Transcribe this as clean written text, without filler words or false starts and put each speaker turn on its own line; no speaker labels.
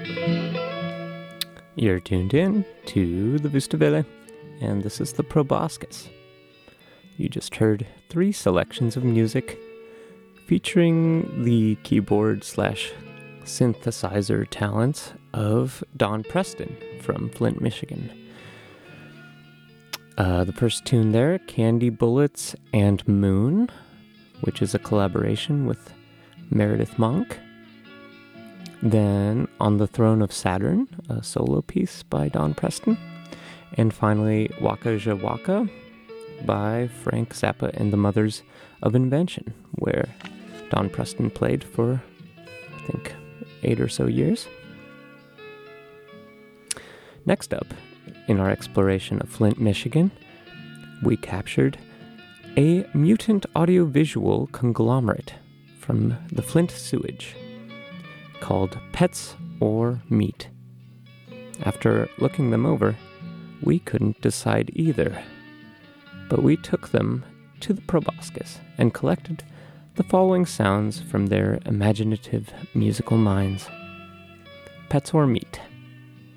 You're tuned in to the Vustavele, and this is the Proboscis. You just heard 3 selections of music featuring the keyboard / synthesizer talents of Don Preston from Flint, Michigan. The first tune there, Candy Bullets and Moon, which is a collaboration with Meredith Monk. Then On the Throne of Saturn, a solo piece by Don Preston. And finally, Waka Jawaka by Frank Zappa and the Mothers of Invention, where Don Preston played for, I think, 8 or so years. Next up, in our exploration of Flint, Michigan, we captured a mutant audiovisual conglomerate from the Flint sewage called Pets or Meat. After looking them over, we couldn't decide either, but we took them to the Proboscis and collected the following sounds from their imaginative musical minds. Pets or Meat.